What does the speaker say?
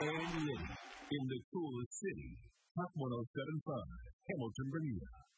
and living in the coolest city. Top 107.5, Hamilton, Bermuda.